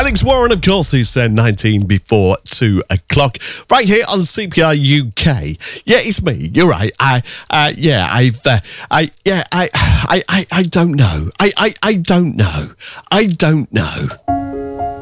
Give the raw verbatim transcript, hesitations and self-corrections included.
Alex Warren, of course, he said nineteen before two o'clock. Right here on C P R U K. Yeah, it's me. You're right. I, uh, yeah, I've, uh, I, yeah, I, I, I, I don't know. I, I, I don't know. I don't know.